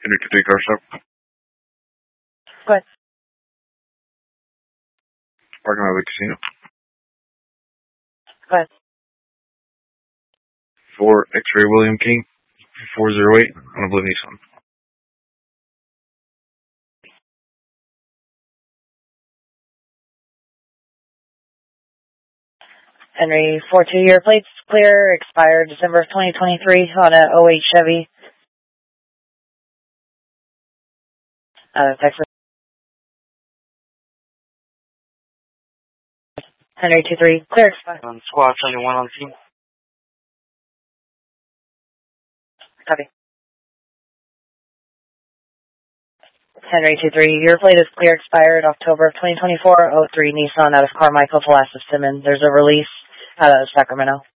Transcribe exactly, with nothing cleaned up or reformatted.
Henry two three car stop. Go ahead. Parking lot of the casino. Go ahead. For X-Ray William King, four zero eight on a blue Nissan. Henry four two, your plates clear, expired December of twenty twenty-three on a oh eight Chevy. Uh, Texas. Henry two three, clear, expired. Um, squad seventy-one on scene. Copy. Henry two three, your plate is clear, expired October of twenty twenty-four, oh three Nissan out of Carmichael to Last of Simmons. There's a release out of Sacramento.